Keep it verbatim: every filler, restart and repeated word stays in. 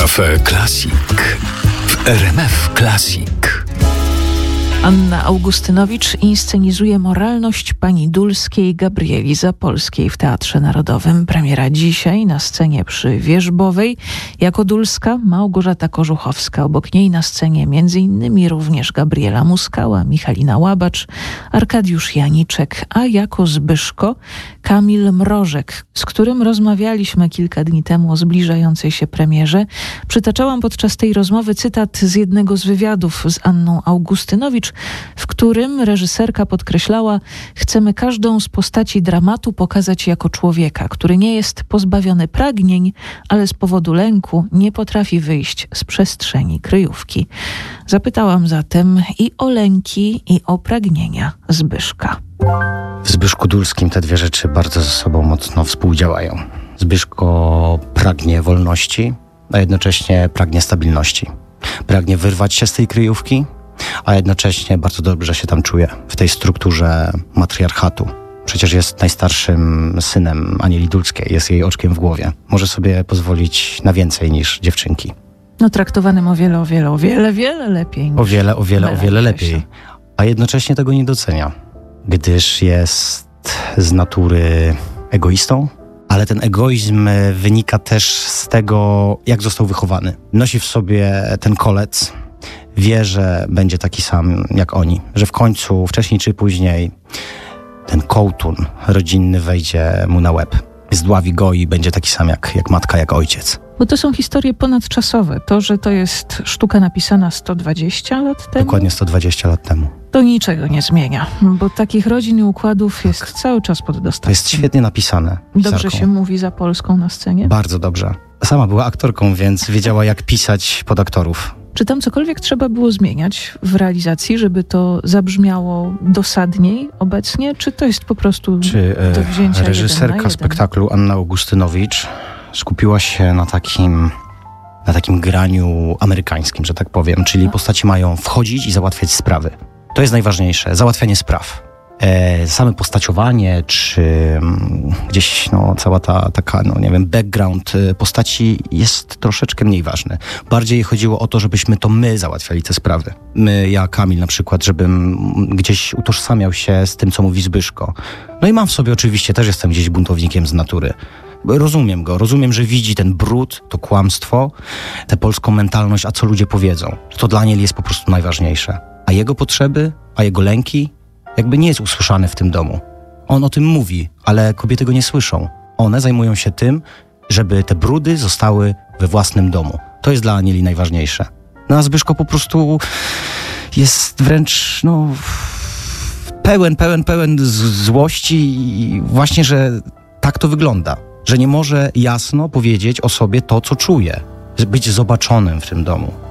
Cafe Classic w R M F Classic. Anna Augustynowicz inscenizuje moralność pani Dulskiej Gabrieli Zapolskiej w Teatrze Narodowym. Premiera dzisiaj na scenie przy Wierzbowej. Jako Dulska Małgorzata Korzuchowska. Obok niej na scenie między innymi również Gabriela Muskała, Michalina Łabacz, Arkadiusz Janiczek, a jako Zbyszko Kamil Mrożek, z którym rozmawialiśmy kilka dni temu o zbliżającej się premierze. Przytaczałam podczas tej rozmowy cytat z jednego z wywiadów z Anną Augustynowicz, w którym reżyserka podkreślała: chcemy każdą z postaci dramatu pokazać jako człowieka, który nie jest pozbawiony pragnień, ale z powodu lęku nie potrafi wyjść z przestrzeni kryjówki. Zapytałam zatem i o lęki, i o pragnienia Zbyszka. W Zbyszku Dulskim te dwie rzeczy bardzo ze sobą mocno współdziałają. Zbyszko pragnie wolności, a jednocześnie pragnie stabilności. Pragnie wyrwać się z tej kryjówki, a jednocześnie bardzo dobrze się tam czuje w tej strukturze matriarchatu. Przecież jest najstarszym synem Anieli Dulskiej, jest jej oczkiem w głowie. Może sobie pozwolić na więcej niż dziewczynki. No traktowanym o wiele, o wiele, o wiele, wiele lepiej. O wiele, o wiele, o wiele lepiej. A jednocześnie tego nie docenia, gdyż jest z natury egoistą, ale ten egoizm wynika też z tego, jak został wychowany. Nosi w sobie ten kolec, wie, że będzie taki sam jak oni, że w końcu, wcześniej czy później, ten kołtun rodzinny wejdzie mu na łeb. Zdławi go i będzie taki sam jak, jak matka, jak ojciec. Bo to są historie ponadczasowe. To, że to jest sztuka napisana sto dwadzieścia lat temu, Dokładnie sto dwadzieścia lat temu. To niczego nie zmienia, bo takich rodzin i układów jest cały czas pod dostatkiem. To jest świetnie napisane. Dobrze pisarką. się mówi za Polską na scenie? Bardzo dobrze. Sama była aktorką, więc wiedziała, jak pisać pod aktorów. Czy tam cokolwiek trzeba było zmieniać w realizacji, żeby to zabrzmiało dosadniej obecnie, czy to jest po prostu Czy e, do wzięcia reżyserka jeden na jeden? spektaklu Anna Augustynowicz skupiła się na takim, na takim graniu amerykańskim, że tak powiem, czyli postaci mają wchodzić i załatwiać sprawy. To jest najważniejsze, załatwianie spraw. E, same postaciowanie, czy mm, gdzieś no, cała ta taka, no nie wiem, background postaci jest troszeczkę mniej ważny. Bardziej chodziło o to, żebyśmy to my załatwiali te sprawy. My, ja, Kamil na przykład, żebym gdzieś utożsamiał się z tym, co mówi Zbyszko. No i mam w sobie oczywiście, też jestem gdzieś buntownikiem z natury. Rozumiem go, rozumiem, że widzi ten brud, to kłamstwo, tę polską mentalność, a co ludzie powiedzą. To dla Anieli jest po prostu najważniejsze. A jego potrzeby, a jego lęki jakby nie jest usłyszany w tym domu. On o tym mówi, ale kobiety go nie słyszą. One zajmują się tym, żeby te brudy zostały we własnym domu. To jest dla Anieli najważniejsze. No a Zbyszko po prostu jest wręcz, no, pełen, pełen, pełen złości i właśnie, że tak to wygląda. Że nie może jasno powiedzieć o sobie to, co czuje. Być zobaczonym w tym domu.